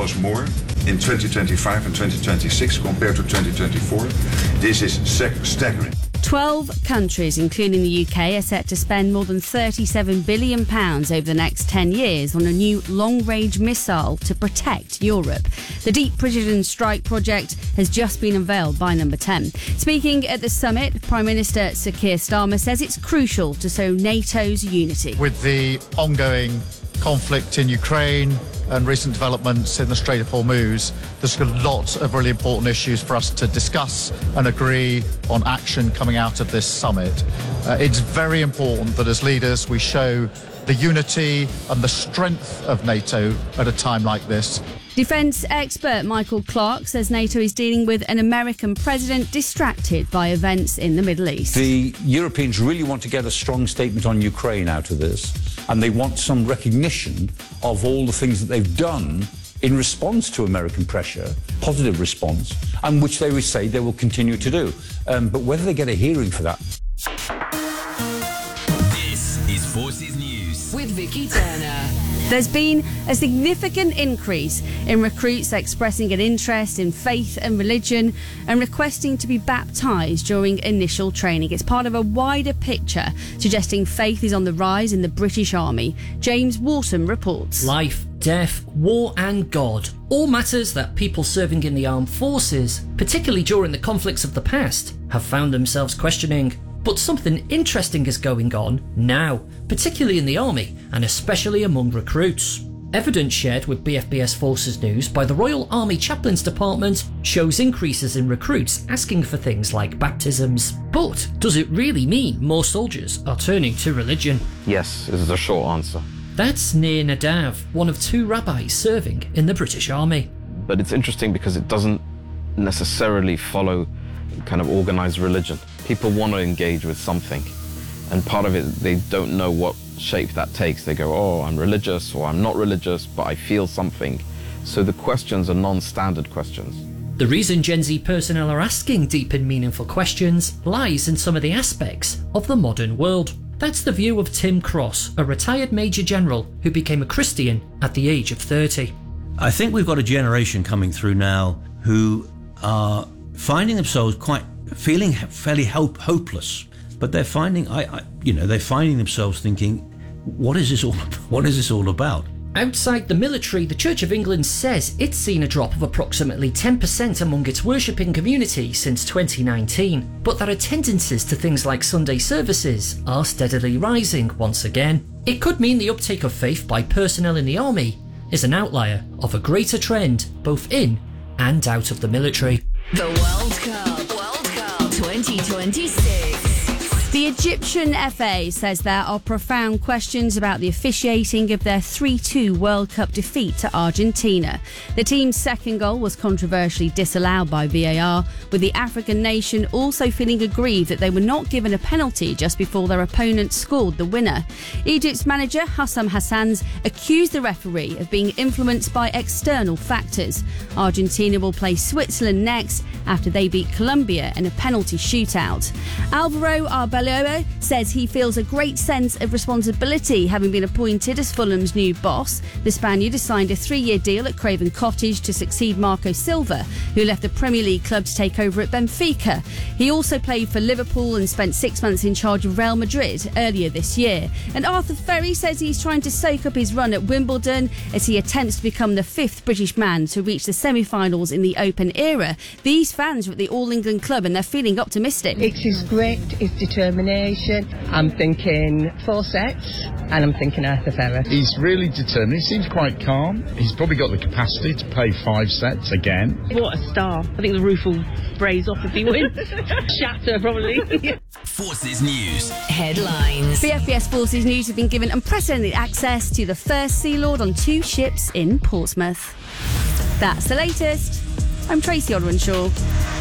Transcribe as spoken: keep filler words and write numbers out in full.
almost more in twenty twenty-five and twenty twenty-six compared to twenty twenty-four. This is staggering. Twelve countries, including the U K, are set to spend more than thirty-seven billion pounds over the next ten years on a new long-range missile to protect Europe. The Deep Precision Strike project has just been unveiled by Number ten. Speaking at the summit, Prime Minister Sir Keir Starmer says it's crucial to show NATO's unity. With the ongoing conflict in Ukraine and recent developments in the Strait of Hormuz, there's a lot of really important issues for us to discuss and agree on action coming out of this summit. Uh, it's very important that as leaders we show the unity and the strength of NATO at a time like this. Defence expert Michael Clark says NATO is dealing with an American president distracted by events in the Middle East. The Europeans really want to get a strong statement on Ukraine out of this, and they want some recognition of all the things that they've done in response to American pressure, positive response, and which they would say they will continue to do. Um, but whether they get a hearing for that... This is Forces News with Vicky Turner. There's been a significant increase in recruits expressing an interest in faith and religion and requesting to be baptised during initial training. It's part of a wider picture suggesting faith is on the rise in the British Army. James Wharton reports. Life, death, war and God. All matters that people serving in the armed forces, particularly during the conflicts of the past, have found themselves questioning. But something interesting is going on now, particularly in the army and especially among recruits. Evidence shared with B F B S Forces News by the Royal Army Chaplains Department shows increases in recruits asking for things like baptisms. But does it really mean more soldiers are turning to religion? Yes, is the short answer. That's Nir Nadav, one of two rabbis serving in the British Army. But it's interesting because it doesn't necessarily follow kind of organised religion. People want to engage with something, and part of it, they don't know what shape that takes. They go, oh, I'm religious, or I'm not religious, but I feel something. So the questions are non-standard questions. The reason Gen Z personnel are asking deep and meaningful questions lies in some of the aspects of the modern world. That's the view of Tim Cross, a retired Major General who became a Christian at the age of thirty. I think we've got a generation coming through now who are finding themselves quite feeling fairly hope, hopeless, but they're finding, I, I, you know, they're finding themselves thinking, what is this all? What is this all about? Outside the military, the Church of England says it's seen a drop of approximately ten percent among its worshipping community since twenty nineteen, but that attendances to things like Sunday services are steadily rising once again. It could mean the uptake of faith by personnel in the army is an outlier of a greater trend, both in and out of the military. The World Cup, World Cup twenty twenty-six. The Egyptian F A says there are profound questions about the officiating of their three two World Cup defeat to Argentina. The team's second goal was controversially disallowed by V A R, with the African nation also feeling aggrieved that they were not given a penalty just before their opponent scored the winner. Egypt's manager Hussam Hassans accused the referee of being influenced by external factors. Argentina will play Switzerland next after they beat Colombia in a penalty shootout. Alvaro Arbeloa says he feels a great sense of responsibility having been appointed as Fulham's new boss. The Spaniard has signed a three-year deal at Craven Cottage to succeed Marco Silva, who left the Premier League club to take over at Benfica. He also played for Liverpool and spent six months in charge of Real Madrid earlier this year. And Arthur Ferry says he's trying to soak up his run at Wimbledon as he attempts to become the fifth British man to reach the semi-finals in the Open era. These fans are at the All England club and they're feeling optimistic. It's his grit, his determination. I'm thinking four sets, and I'm thinking Arthur Ferrer. He's really determined. He seems quite calm. He's probably got the capacity to play five sets again. What a star. I think the roof will braze off if he wins. Shatter, probably. Forces News headlines. B F B S Forces News have been given unprecedented access to the first Sea Lord on two ships in Portsmouth. That's the latest. I'm Tracy Odwin-Shaw.